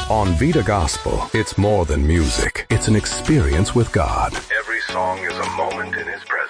On Vita Gospel, it's more than music. It's an experience with God. Every song is a moment in His presence.